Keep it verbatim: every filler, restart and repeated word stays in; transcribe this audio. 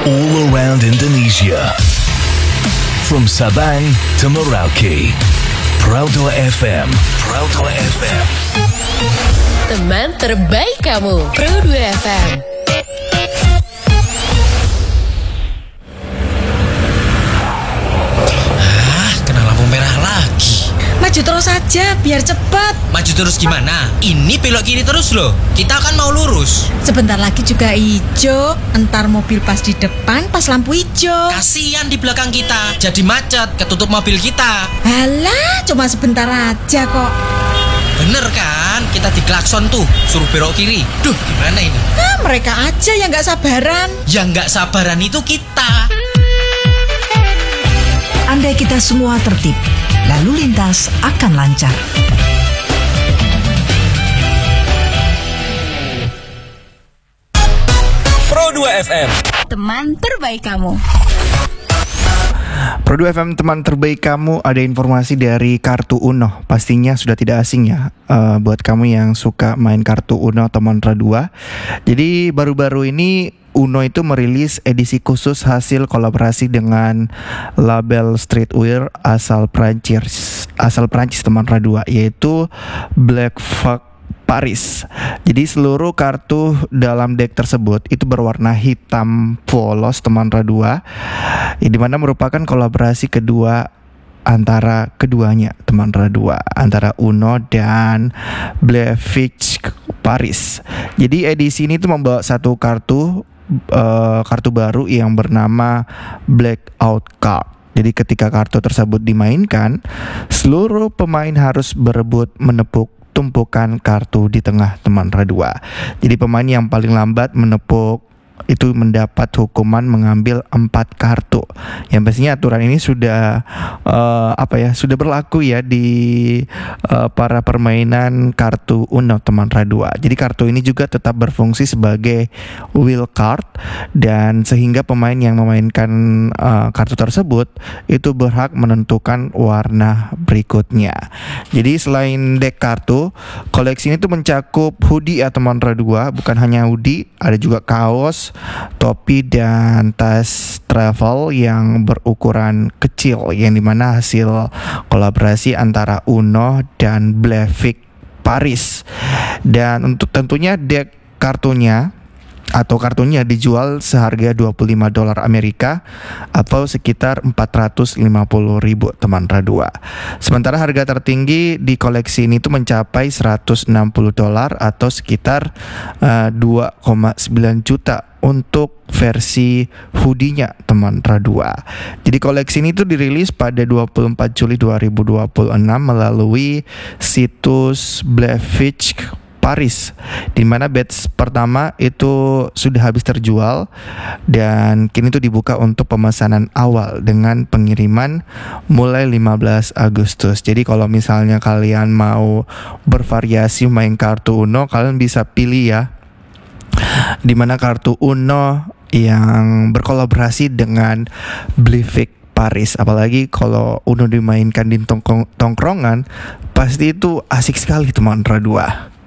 all around Indonesia. From Sabang to Merauke, Proudwa F M, Proudwa F M. Teman terbaik kamu, Proudwa F M. Ah, kena lampu merah lagi. Maju terus saja, biar cepat. Maju terus gimana? Ini belok kiri terus loh. Kita kan mau lurus. Sebentar lagi juga hijau. Entar mobil pas di depan, pas lampu hijau. Kasian di belakang kita, jadi macet, ketutup mobil kita. Halah, cuma sebentar aja kok. Bener kan? Kita diklakson tuh, suruh belok kiri. Duh, gimana ini? Ah, mereka aja yang gak sabaran. Yang gak sabaran itu kita. Andai kita semua tertib, lalu lintas akan lancar. Proudwa F M, Teman terbaik kamu. Proudwa F M, teman terbaik kamu. Ada informasi dari kartu Uno. Pastinya sudah tidak asing ya uh, buat kamu yang suka main kartu Uno atau Mantra dua. Jadi baru-baru ini Uno itu merilis edisi khusus hasil kolaborasi dengan label streetwear asal Prancis, asal Prancis teman Radua, yaitu Black Fuck Paris. Jadi seluruh kartu dalam deck tersebut itu berwarna hitam polos teman Radua, di mana merupakan kolaborasi kedua antara keduanya teman Radua, antara Uno dan Black Fuck Paris. Jadi edisi ini tuh membawa satu kartu Uh, kartu baru yang bernama Blackout Card. Jadi ketika kartu tersebut dimainkan, seluruh pemain harus berebut menepuk tumpukan kartu di tengah teman Radua. Jadi pemain yang paling lambat menepuk itu mendapat hukuman mengambil empat kartu. Yang pastinya aturan ini sudah uh, apa ya sudah berlaku ya di uh, para permainan kartu Uno teman Radua. Jadi kartu ini juga tetap berfungsi sebagai wheel card, dan sehingga pemain yang memainkan uh, kartu tersebut itu berhak menentukan warna berikutnya. Jadi selain deck kartu, koleksi ini tuh mencakup hoodie ya teman Radua. Bukan hanya hoodie, ada juga kaos, topi dan tas travel yang berukuran kecil, yang dimana hasil kolaborasi antara Uno dan Black Fuck Paris. Dan untuk tentunya deck kartunya atau kartunya dijual seharga dua puluh lima dolar Amerika atau sekitar empat ratus lima puluh ribu teman Radua. Sementara harga tertinggi di koleksi ini tuh mencapai seratus enam puluh dolar atau sekitar uh, dua koma sembilan juta untuk versi hoodie-nya teman Radua. Jadi koleksi ini tuh dirilis pada dua puluh empat Juli dua ribu dua puluh enam melalui situs Black Fuck Paris, di mana batch pertama itu sudah habis terjual dan kini itu dibuka untuk pemesanan awal dengan pengiriman mulai lima belas Agustus. Jadi kalau misalnya kalian mau bervariasi main kartu Uno, kalian bisa pilih ya, di mana kartu Uno yang berkolaborasi dengan Black Fuck Paris. Apalagi kalau Uno dimainkan di tongkrong- tongkrongan, pasti itu asik sekali teman Radua.